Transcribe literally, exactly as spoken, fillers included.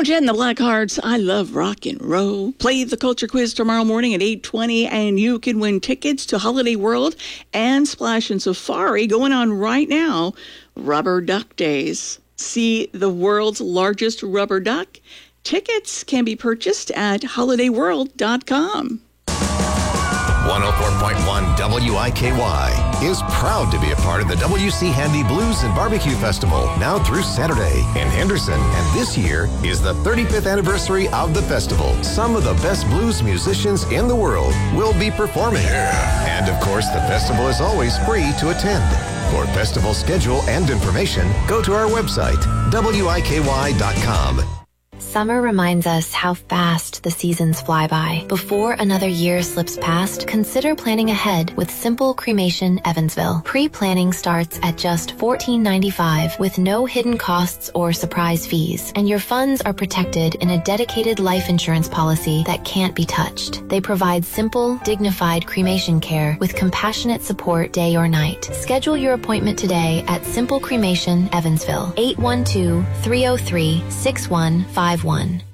Joan Jett and the Blackhearts, I love rock and roll. Play the culture quiz tomorrow morning at eight twenty, and you can win tickets to Holiday World and Splash and Safari going on right now. Rubber Duck Days. See the world's largest rubber duck. Tickets can be purchased at holiday world dot com. one oh four point one W I K Y is proud to be a part of the W C Handy Blues and Barbecue Festival now through Saturday in Henderson. And this year is the thirty-fifth anniversary of the festival. Some of the best blues musicians in the world will be performing. Yeah. And of course, the festival is always free to attend. For festival schedule and information, go to our website, W I K Y dot com. Summer reminds us how fast the seasons fly by. Before another year slips past, consider planning ahead with Simple Cremation Evansville. Pre-planning starts at just fourteen ninety-five with no hidden costs or surprise fees, and your funds are protected in a dedicated life insurance policy that can't be touched. They provide simple, dignified cremation care with compassionate support day or night. Schedule your appointment today at Simple Cremation Evansville, eight one two, three oh three, six one five one.